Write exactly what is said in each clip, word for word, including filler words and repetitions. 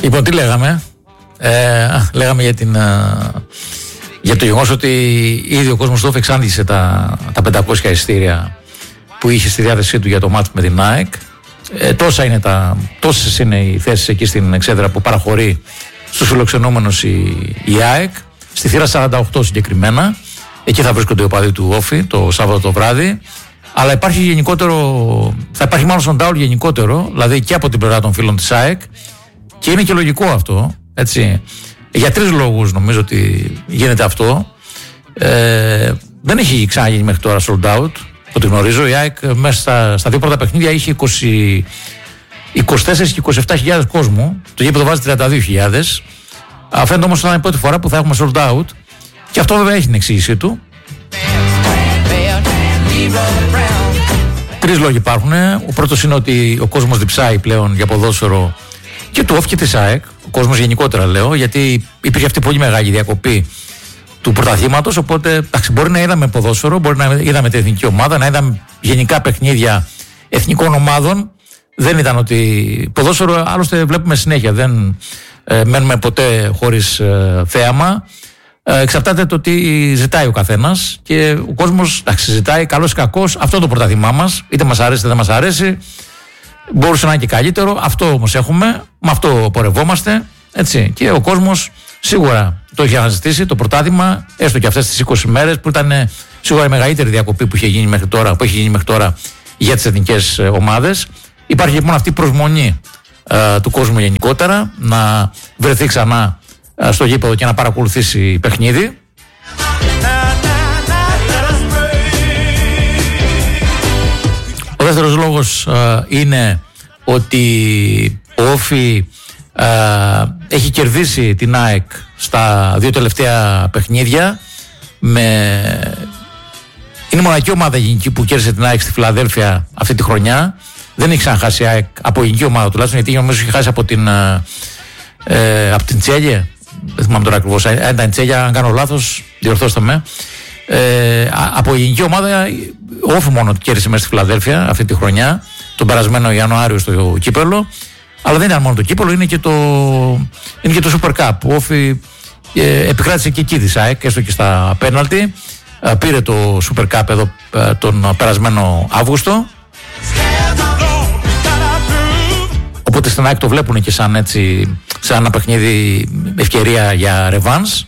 Λοιπόν, τι λέγαμε. Ε, λέγαμε για, την, για το γεγονός ότι ήδη ο κόσμος του εξάντλησε τα, τα πεντακόσια εισιτήρια που είχε στη διάθεσή του για το μάτς με την ΑΕΚ. Ε, τόσα είναι τα, τόσες είναι οι θέσεις εκεί στην Εξέδρα που παραχωρεί στους φιλοξενούμενους η, η ΑΕΚ. Στη θύρα σαράντα οκτώ συγκεκριμένα. Εκεί θα βρίσκονται οι οπαδοί του Όφη το Σάββατο το βράδυ. Αλλά υπάρχει γενικότερο, θα υπάρχει μάλλον sold out γενικότερο, δηλαδή και από την πλευρά των φίλων της ΑΕΚ. Και είναι και λογικό αυτό, έτσι. Για τρεις λόγους νομίζω ότι γίνεται αυτό. Ε, δεν έχει ξαναγίνει μέχρι τώρα sold out, ό,τι γνωρίζω. Η ΑΕΚ μέσα στα, στα δύο πρώτα παιχνίδια είχε είκοσι, είκοσι τέσσερις και είκοσι επτά χιλιάδες κόσμου. Το γήπεδο βάζει τριάντα δύο χιλιάδες. Φαίνεται όμως ότι είναι η πρώτη φορά που θα έχουμε sold out. Και αυτό βέβαια έχει την εξήγησή του. Τρεις λόγοι υπάρχουν. Ο πρώτος είναι ότι ο κόσμος διψάει πλέον για ποδόσφαιρο και του Όφη και της ΑΕΚ. Ο κόσμος γενικότερα λέω, γιατί υπήρχε αυτή πολύ μεγάλη διακοπή του πρωταθλήματος. Οπότε εντάξει, μπορεί να είδαμε ποδόσφαιρο, μπορεί να είδαμε την εθνική ομάδα, να είδαμε γενικά παιχνίδια εθνικών ομάδων. Δεν ήταν ότι ποδόσφαιρο άλλωστε βλέπουμε συνέχεια. Δεν ε, μένουμε ποτέ χωρίς ε, θέαμα. Ε, εξαρτάται το τι ζητάει ο καθένας και ο κόσμος εντάξει, ζητάει καλός ή κακός αυτό το πρωτάθλημά μας, είτε μας αρέσει είτε δεν μας αρέσει, μπορούσε να είναι και καλύτερο. Αυτό όμως έχουμε, με αυτό πορευόμαστε, έτσι. Και ο κόσμος σίγουρα το έχει αναζητήσει το πρωτάθλημα, έστω και αυτές τις είκοσι μέρες που ήταν σίγουρα η μεγαλύτερη διακοπή που είχε γίνει μέχρι τώρα, που έχει γίνει μέχρι τώρα για τις εθνικές ομάδες. Υπάρχει λοιπόν αυτή η προσμονή ε, του κόσμου γενικότερα να βρεθεί ξανά στο γήπεδο και να παρακολουθήσει παιχνίδι. Ο δεύτερος λόγος α, είναι ότι ο Όφη α, έχει κερδίσει την ΑΕΚ στα δύο τελευταία παιχνίδια. Με... Είναι η μοναδική ομάδα γενική που κέρδισε την ΑΕΚ στη Φιλαδέλφια αυτή τη χρονιά. Δεν έχει ξαναχάσει η ΑΕΚ από γενική ομάδα τουλάχιστον, γιατί νομίζω έχει χάσει από την, ε, από την Τσέλιε. Δεν θυμάμαι τώρα ακριβώς, ήταν Τσέλια, αν κάνω λάθος, διορθώστε με. Ε, από η γενική ομάδα, ο Όφη μόνο κέρδισε μέσα στη Φιλαδέλφια αυτή τη χρονιά, τον περασμένο Ιανουάριο στο κύπελο. Αλλά δεν ήταν μόνο το κύπελο, είναι και το, είναι και το Super Cup. Ο Όφη ε, επικράτησε και εκεί της ΑΕΚ, έστω και στα πέναλτι. Ε, πήρε το Super Cup εδώ ε, τον περασμένο Αύγουστο. Οπότε στην ΑΕΚ το βλέπουν και σαν έτσι, σαν ένα παιχνίδι ευκαιρία για ρεβάνς.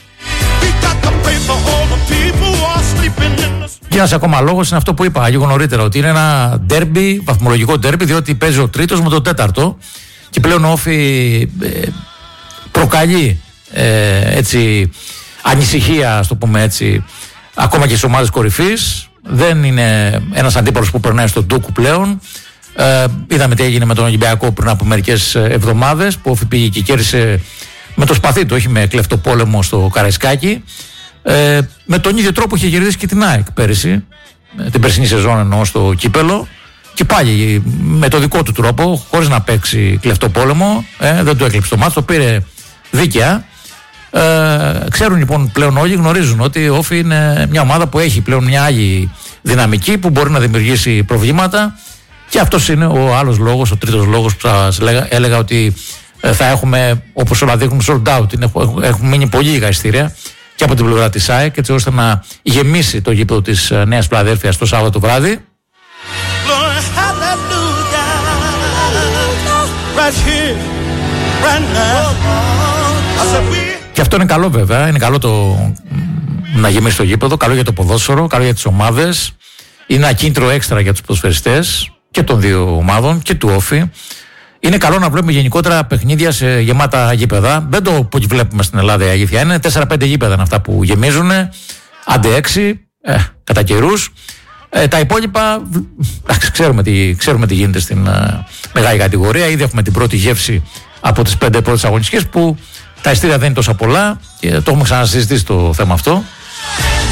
Και ένας ακόμα λόγος είναι αυτό που είπα λίγο νωρίτερα, ότι είναι ένα ντέρμπι, βαθμολογικό ντέρμπι, διότι παίζει ο τρίτος με τον τέταρτο και πλέον ο Όφη ε, προκαλεί ε, έτσι, ανησυχία, ας το πούμε έτσι, ακόμα και στις ομάδες κορυφής. Δεν είναι ένας αντίπαλος που περνάει στον ντούκου πλέον. Ε, είδαμε τι έγινε με τον Ολυμπιακό πριν από μερικές εβδομάδες, που ο Όφη πήγε και κέρδισε με το σπαθί του, όχι με κλεφτοπόλεμο στο Καραϊσκάκι. Ε, με τον ίδιο τρόπο είχε κερδίσει και την ΑΕΚ πέρυσι, την περσινή σεζόν εννοώ, στο κύπελο. Και πάλι με το δικό του τρόπο, χωρίς να παίξει κλεφτοπόλεμο, ε, δεν το έκλειψε το μάτς, το πήρε δίκαια. Ε, ξέρουν λοιπόν πλέον όλοι, γνωρίζουν ότι ο Όφη είναι μια ομάδα που έχει πλέον μια άλλη δυναμική που μπορεί να δημιουργήσει προβλήματα. Και αυτός είναι ο άλλος λόγος, ο τρίτος λόγος που σας έλεγα, έλεγα ότι θα έχουμε, όπως όλα δείχνουν, sold out. Είναι, έχουν μείνει πολύ λίγα εισιτήρια και από την πλευρά της ΑΕΚ, έτσι ώστε να γεμίσει το γήπεδο της Νέας Φιλαδέλφειας το Σάββατο το βράδυ. Και αυτό είναι καλό βέβαια, είναι καλό το να γεμίσει το γήπεδο, καλό για το ποδόσφαιρο, καλό για τις ομάδες. Είναι ένα κίνητρο έξτρα για τους ποδοσφαιριστές και των δύο ομάδων και του Όφη. Είναι καλό να βλέπουμε γενικότερα παιχνίδια σε γεμάτα γήπεδα. Δεν το που βλέπουμε στην Ελλάδα, η αλήθεια είναι. τέσσερα πέντε γήπεδα είναι αυτά που γεμίζουν. Άντε έξι, ε, κατά καιρούς. Ε, τα υπόλοιπα, ξέρουμε τι, ξέρουμε τι γίνεται στην ε, μεγάλη κατηγορία. Ήδη έχουμε την πρώτη γεύση από τις πέντε πρώτες αγωνιστικές, που τα ειστήρια δεν είναι τόσα πολλά. Και το έχουμε ξανασυζητήσει το θέμα αυτό.